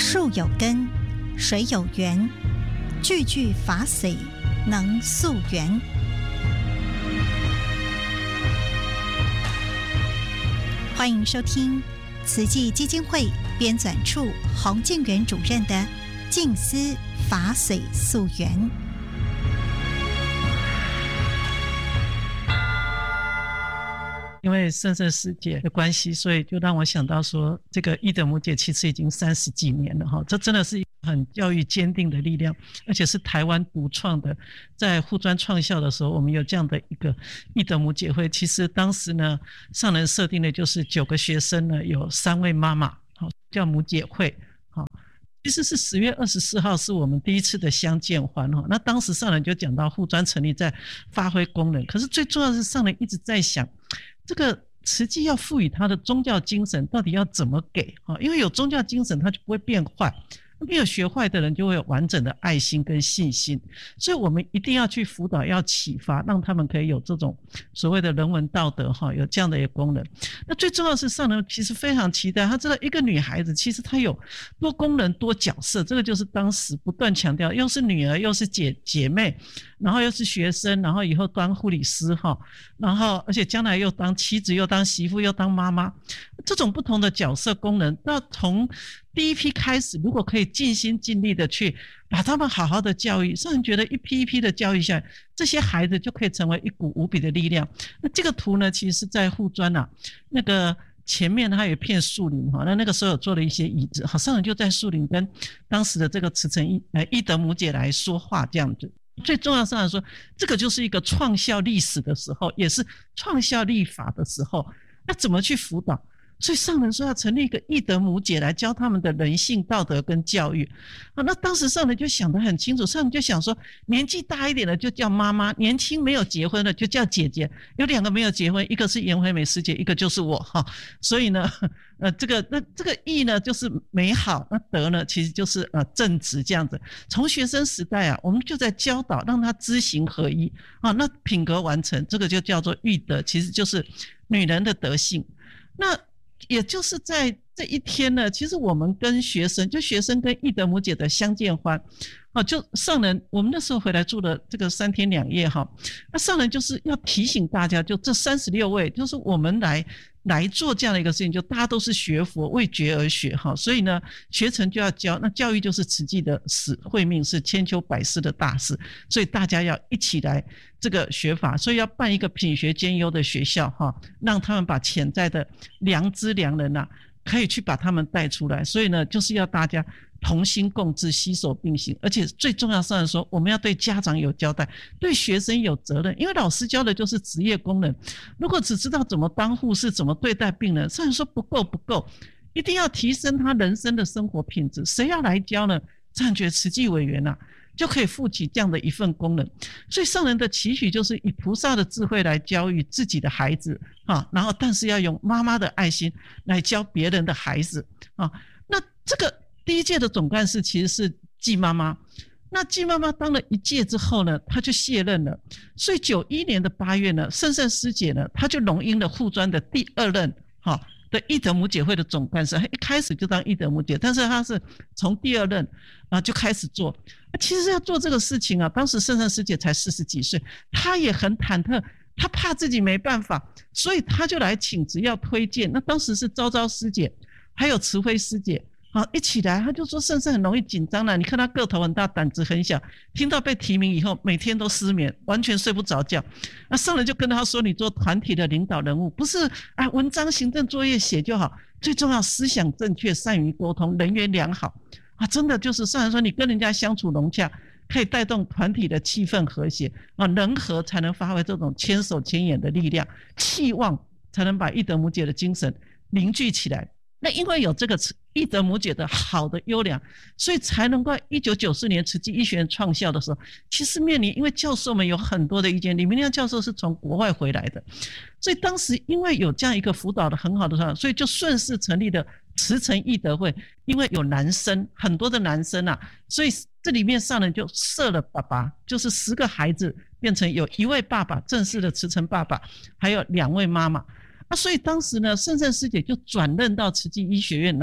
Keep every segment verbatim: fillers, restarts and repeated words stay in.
树有根，水有源，句句法髓能溯源。欢迎收听慈济基金会编纂处洪敬元主任的《静思法髓溯源》。 因为圣圣师姐的关系，所以就让我想到说，这个懿德母姐其实已经三十几年了哈，这真的是一个很教育坚定的力量，而且是台湾独创的。在护专创校的时候，我们有这样的一个懿德母姐会。其实当时呢，上人设定的就是九个学生呢，有三位妈妈，好叫母姐会，好。其实是十月二十四号是我们第一次的相见欢哈，那当时上人就讲到护专成立在发挥功能，可是最重要的是上人一直在想，这个慈济要赋予他的宗教精神到底要怎么给哈？因为有宗教精神，他就不会变坏。没有学坏的人就会有完整的爱心跟信心，所以我们一定要去辅导，要启发，让他们可以有这种所谓的人文道德哈，有这样的一个功能。那最重要的是上人其实非常期待，他知道一个女孩子其实她有多功能多角色，这个就是当时不断强调，又是女儿又是姐姐妹，然后又是学生，然后以后当护理师哈，然后而且将来又当妻子又当媳妇又当妈妈，这种不同的角色功能，到从第一批开始，如果可以尽心尽力的去把他们好好的教育，上人觉得一批一批的教育下来，这些孩子就可以成为一股无比的力量。那这个图呢，其实是在护专啊，那个前面它有一片树林哈，那那个时候有做了一些椅子，好，上人就在树林跟当时的这个慈诚懿呃懿德母姐来说话这样子。最重要上来说，这个就是一个创校历史的时候，也是创校立法的时候，那怎么去辅导？所以上人说要成立一个懿德母姐来教他们的人性道德跟教育啊，那当时上人就想得很清楚，上人就想说，年纪大一点的就叫妈妈，年轻没有结婚的就叫姐姐，有两个没有结婚，一个是颜惠美师姐，一个就是我哈。所以呢，呃，这个那这个义呢就是美好，那德呢其实就是呃正直这样子。从学生时代啊，我们就在教导让他知行合一啊，那品格完成，这个就叫做育德，其实就是女人的德性。那也就是在这一天呢，其实我们跟学生，就学生跟懿德母姐的相见欢，啊，就上人，我们那时候回来住了这个三天两夜哈，那上人就是要提醒大家，就这三十六位，就是我们来来做这样的一个事情，就大家都是学佛为觉而学哈，所以呢，学成就要教，那教育就是慈济的使慧命，是千秋百世的大事，所以大家要一起来这个学法，所以要办一个品学兼优的学校哈，让他们把潜在的良知良人啊，可以去把他们带出来，所以呢，就是要大家同心共治，携手并行，而且最重要上来说，我们要对家长有交代，对学生有责任，因为老师教的就是职业功能，如果只知道怎么当护士，怎么对待病人，上人说不够不够，一定要提升他人生的生活品质，谁要来教呢？上人觉得慈济委员啊就可以负起这样的一份功能，所以上人的期许就是以菩萨的智慧来教育自己的孩子啊，然后但是要用妈妈的爱心来教别人的孩子啊。那这个第一届的总干事其实是季妈妈，那季妈妈当了一届之后呢，她就卸任了，所以九一年的八月呢，圣圣师姐呢，她就荣膺了护专的第二任哈。的懿德母姐会的总干事，一开始就当懿德母姐，但是她是从第二任啊就开始做。其实要做这个事情啊，当时圣圣师姐才四十几岁，她也很忐忑，她怕自己没办法，所以她就来请职要推荐。那当时是昭昭师姐，还有慈辉师姐。好，一起来，他就说圣圣很容易紧张了，你看他个头很大，胆子很小，听到被提名以后，每天都失眠，完全睡不着觉。那上人就跟他说，你做团体的领导人物，不是啊，文章行政作业写就好，最重要思想正确，善于沟通，人缘良好啊，真的就是上人说，你跟人家相处融洽，可以带动团体的气氛和谐啊，人和才能发挥这种牵手牵眼的力量，气旺才能把懿德母姐的精神凝聚起来。那因为有这个懿德母姐的好的优良，所以才能够一九九四年慈济医学院创校的时候，其实面临因为教授们有很多的意见，李明亮教授是从国外回来的，所以当时因为有这样一个辅导的很好的状，所以就顺势成立了慈诚懿德会。因为有男生很多的男生啊，所以这里面上人就设了爸爸，就是十个孩子变成有一位爸爸，正式的慈诚爸爸，还有两位妈妈。啊，所以当时呢，圣圣师姐就转任到慈济医学院来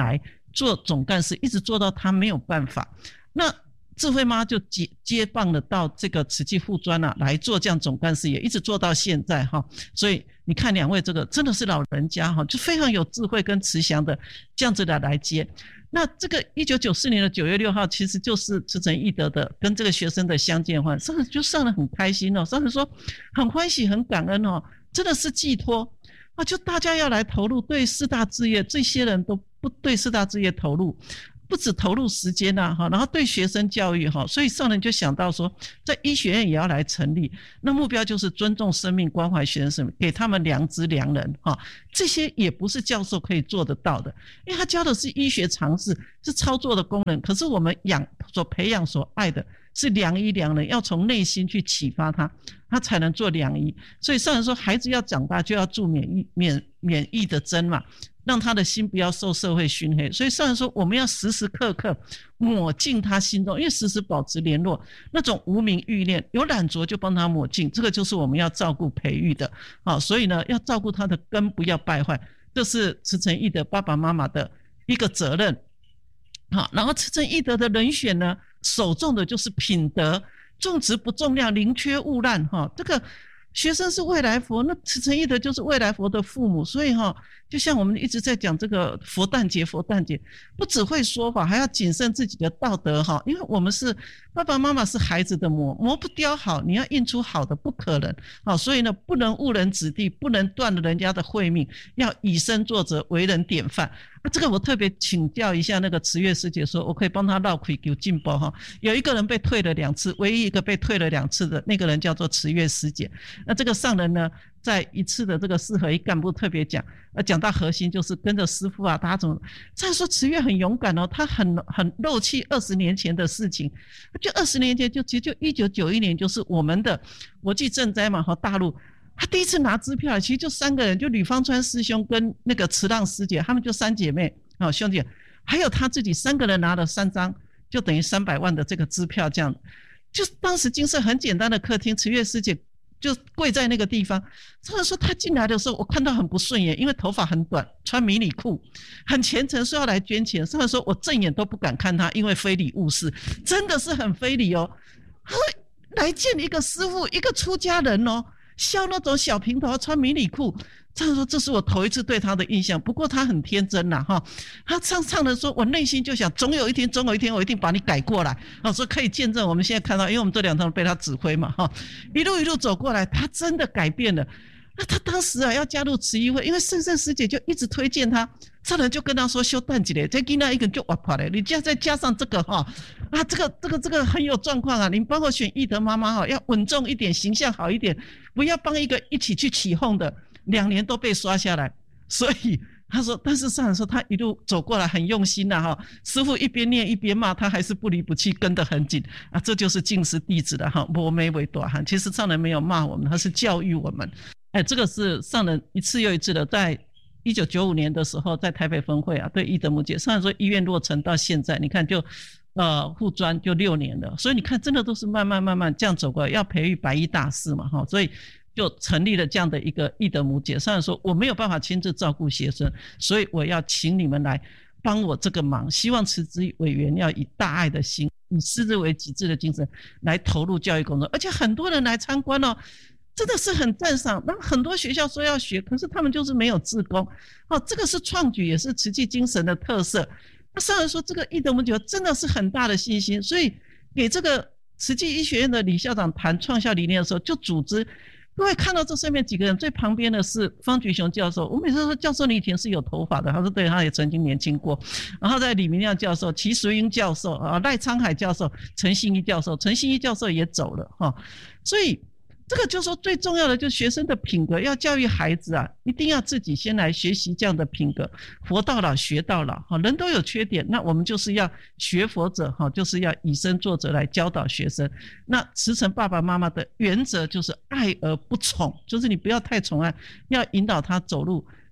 做总干事，一直做到他没有办法。那智慧妈就接接棒了到这个慈济副专啊来做这样总干事，也一直做到现在哈。所以你看两位这个真的是老人家哈，就非常有智慧跟慈祥的这样子的来接。那这个一九九四年的九月六号，其实就是慈诚义德的跟这个学生的相见欢，上人就上得很开心哦，上人说很欢喜很感恩哦，真的是寄托啊，就大家要来投入对四大志业，这些人都不对四大志业投入。不只投入时间啊，然后对学生教育，所以上人就想到说在医学院也要来成立，那目标就是尊重生命，关怀学生，给他们良知良人，这些也不是教授可以做得到的，因为他教的是医学常识，是操作的功能，可是我们养所培养所爱的是良医良人，要从内心去启发他，他才能做良医。所以上人说孩子要长大就要注免疫免免疫的针嘛，让他的心不要受社会熏黑。所以上人说我们要时时刻刻抹净他心中，因为时时保持联络，那种无明欲念有染浊就帮他抹净，这个就是我们要照顾培育的。好，所以呢要照顾他的根不要败坏，这是慈诚义德爸爸妈妈的一个责任。好，然后慈诚义德的人选呢，首重的就是品德，重质不重量，宁缺毋滥。这个学生是未来佛，那慈诚义德就是未来佛的父母，所以哈，就像我们一直在讲这个佛诞节，佛诞节不只会说法，还要谨慎自己的道德哈，因为我们是爸爸妈妈是孩子的模，模不雕好，你要印出好的不可能。好，所以呢，不能误人子弟，不能断了人家的慧命，要以身作则，为人典范。啊，这个我特别请教一下那个慈月师姐，说我可以帮他绕开有进步哈。有一个人被退了两次，唯一一个被退了两次的那个人叫做慈月师姐。那这个上人呢，在一次的这个四合一干部特别讲，呃，讲到核心就是跟着师父啊，大家怎么？这样说慈月很勇敢哦，他很很漏气二十年前的事情，就二十年前就其实就一九九一年，就是我们的国际赈灾嘛和大陆。他第一次拿支票，其实就三个人，就吕方川师兄跟那个慈浪师姐，他们就三姐妹哦，兄弟，还有他自己三个人拿了三张，就等于三百万的这个支票，这样。就当时金色很简单的客厅，慈月师姐就跪在那个地方。上人说他进来的时候，我看到很不顺眼，因为头发很短，穿迷你裤，很虔诚，说要来捐钱。上人说我正眼都不敢看他，因为非礼勿视，真的是很非礼哦。他说来见一个师父，一个出家人哦。笑那种小平头，穿迷你裤，这样说这是我头一次对他的印象。不过他很天真啦哈，他唱唱的说，我内心就想，总有一天，总有一天，我一定把你改过来。啊，说可以见证我们现在看到，因为我们这两趟被他指挥嘛哈，一路一路走过来，他真的改变了。那他当时啊要加入慈医会，因为圣圣师姐就一直推荐他，上人就跟他说修淡季嘞，再给那一个就挖跑嘞，你再再加上这个哈啊，这个这个这个很有状况啊，你帮我选义德妈妈哈，要稳重一点，形象好一点，不要帮一个一起去起哄的，两年都被刷下来。所以他说，但是上人说他一路走过来很用心呐、啊、哈，师父一边念一边骂，他还是不离不弃，跟得很紧啊，这就是敬师弟子的哈，无眉为大汉。其实上人没有骂我们，他是教育我们。哎，这个是上人一次又一次的，在一九九五年的时候，在台北分会啊，对义德母节，上人说医院落成到现在，你看就呃护专就六年了，所以你看真的都是慢慢慢慢这样走过来，要培育白衣大士嘛哈，所以就成立了这样的一个义德母节。上人说我没有办法亲自照顾学生，所以我要请你们来帮我这个忙，希望慈济委员要以大爱的心，以师之为己志的精神来投入教育工作，而且很多人来参观哦。真的是很赞赏，那很多学校说要学，可是他们就是没有志工。哦，这个是创举，也是慈济精神的特色。那上人说这个义德母节真的是很大的信心，所以给这个慈济医学院的李校长谈创校理念的时候，就组织各位看到这上面几个人，最旁边的是方菊雄教授。我每次说教授你以前是有头发的，他说对，他也曾经年轻过。然后在李明亮教授、齐淑英教授、啊赖昌海教授、陈信一教授，陈信一教授也走了哈、哦，所以。这个就是说最重要的就是学生的品格，要教育孩子啊，一定要自己先来学习这样的品格，佛到老学到老，人都有缺点，那我们就是要学佛者，就是要以身作则来教导学生。那慈诚爸爸妈妈的原则就是爱而不宠，就是你不要太宠爱，要引导他走入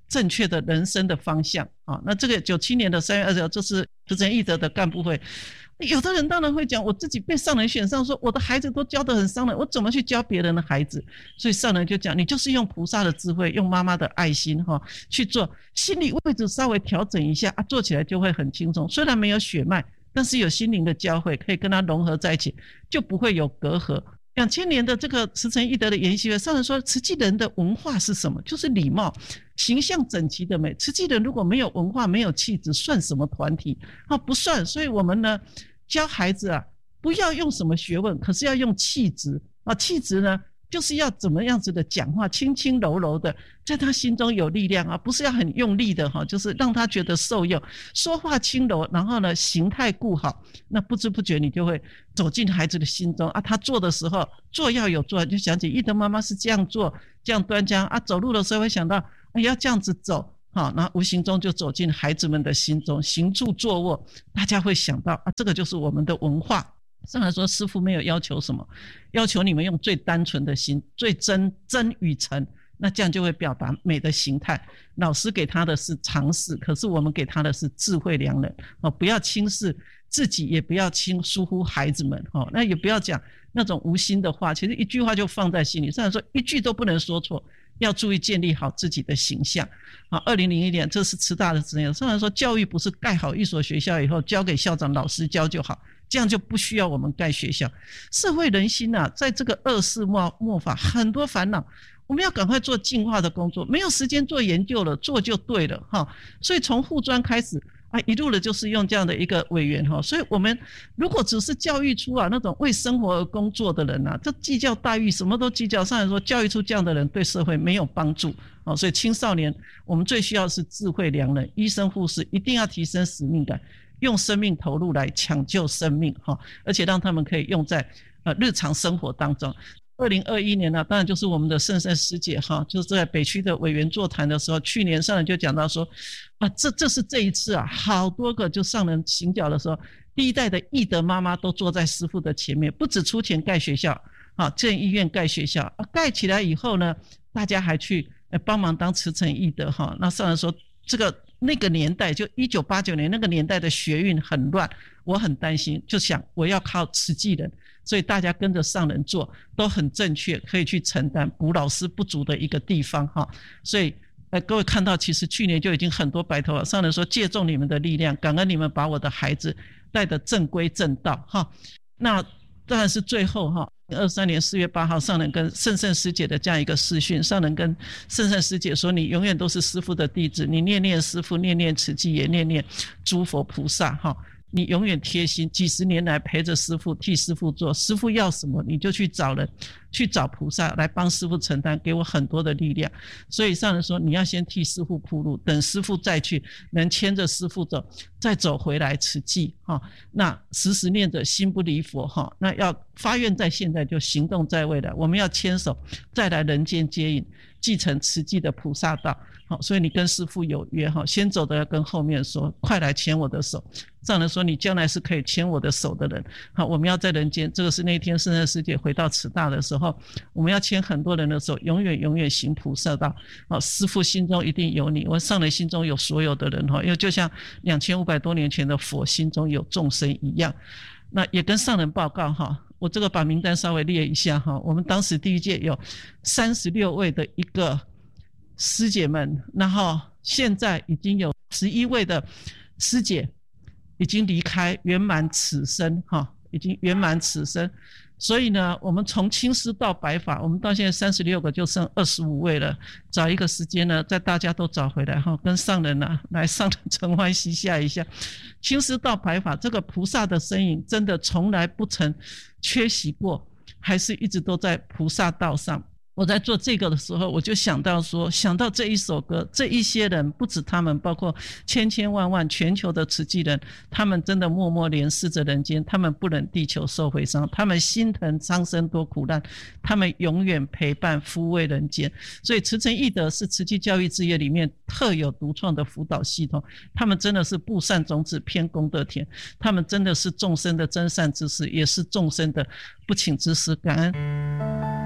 正确的人生的方向啊。那这个九七年的三月二十号，这是慈诚义德的干部会。有的人当然会讲，我自己被上人选上，说我的孩子都教得很伤人，我怎么去教别人的孩子？所以上人就讲，你就是用菩萨的智慧，用妈妈的爱心哈去做，心理位置稍微调整一下啊，做起来就会很轻松。虽然没有血脉，但是有心灵的交汇，可以跟它融合在一起，就不会有隔阂。两千年的这个慈诚义德的研习会，上人说慈济人的文化是什么？就是礼貌，形象整齐的美。慈济人如果没有文化，没有气质，算什么团体啊？不算。所以我们呢教孩子啊，不要用什么学问，可是要用气质啊。气质呢就是要怎么样子的讲话，轻轻柔柔的，在他心中有力量啊，不是要很用力的哈，就是让他觉得受用，说话轻柔，然后呢形态顾好，那不知不觉你就会走进孩子的心中啊。他做的时候做要有做，就想起义德妈妈是这样做，这样端详啊，走路的时候会想到哎要这样子走。好，那无形中就走进孩子们的心中，行住坐卧，大家会想到啊，这个就是我们的文化。上来说，师父没有要求什么，要求你们用最单纯的心，最真真与诚，那这样就会表达美的形态。老师给他的是常识，可是我们给他的是智慧良人哦，不要轻视自己，也不要轻疏忽孩子们哦，那也不要讲那种无心的话，其实一句话就放在心里。上来说，一句都不能说错。要注意建立好自己的形象。好，二零零一年，这是慈大的职业。虽然说教育不是盖好一所学校以后交给校长老师教就好，这样就不需要我们盖学校。社会人心啊，在这个恶世末末法，很多烦恼，我们要赶快做净化的工作，没有时间做研究了，做就对了哈。所以从护专开始。啊，一路的就是用这样的一个委员哈，所以我们如果只是教育出啊那种为生活而工作的人啊，这计较待遇，什么都计较，上来说教育出这样的人对社会没有帮助哦。所以青少年我们最需要的是智慧良人，医生护士一定要提升使命感，用生命投入来抢救生命哈，而且让他们可以用在呃日常生活当中。二零二一年呢、啊，当然就是我们的圣圣师姐哈，就是在北区的委员座谈的时候，去年上人就讲到说，啊，这这是这一次啊，好多个就上人行脚的时候，第一代的义德妈妈都坐在师父的前面，不止出钱盖学校，啊，建医院盖学校，啊，盖起来以后呢，大家还去呃帮忙当慈诚义德哈。那上人说，这个那个年代就一九八九年那个年代的学运很乱，我很担心，就想我要靠慈济人。所以大家跟着上人做都很正确，可以去承担补老师不足的一个地方哈。所以呃，各位看到其实去年就已经很多白头了，上人说借重你们的力量，感恩你们把我的孩子带得正规正道哈。那当然是最后哈，二三年四月八号上人跟圣圣师姐的这样一个视讯，上人跟圣圣师姐说，你永远都是师父的弟子，你念念师父，念念慈济，也念念诸佛菩萨哈。你永远贴心，几十年来陪着师父，替师父做，师父要什么你就去找人，去找菩萨来帮师父承担，给我很多的力量。所以上人说你要先替师父铺路，等师父再去，能牵着师父走，再走回来慈济哈。那时时念着心不离佛哈，那要发愿在现在，就行动在未来，我们要牵手再来人间接引，继承慈济的菩萨道。好，所以你跟师父有约哈，先走的要跟后面说，快来牵我的手。上人说你将来是可以牵我的手的人。好，我们要在人间，这个是那天圣圣师姐回到慈大的时候，我们要牵很多人的手，永远永远行菩萨道。好，师父心中一定有你，我上人心中有所有的人哈，因为就像两千五百多年前的佛心中有众生一样。那也跟上人报告哈，我这个把名单稍微列一下哈，我们当时第一届有三十六位的一个师姐们，然后现在已经有十一位的师姐已经离开圆满此生哈，已经圆满此生。所以呢，我们从青师到白法，我们到现在三十六个就剩二十五位了。找一个时间呢，在大家都找回来哈，跟上人啊来上人承欢膝下一下。青师到白法，这个菩萨的身影真的从来不曾缺席过，还是一直都在菩萨道上。我在做这个的时候，我就想到说，想到这一首歌，这一些人不止他们，包括千千万万全球的慈济人，他们真的默默怜视着人间，他们不忍地球受毁伤，他们心疼苍生多苦难，他们永远陪伴抚慰人间。所以慈诚义德是慈济教育事业里面特有独创的辅导系统，他们真的是布善种子偏功德田，他们真的是众生的真善之师，也是众生的不请之师。感恩。